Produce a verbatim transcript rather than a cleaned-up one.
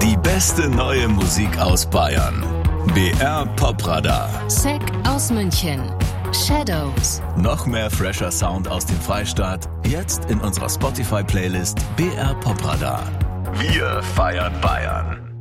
Die beste neue Musik aus Bayern. B R Popradar. Zack aus München. Shadows. Noch mehr fresher Sound aus dem Freistaat. Jetzt in unserer Spotify-Playlist B R Popradar. Wir feiern Bayern.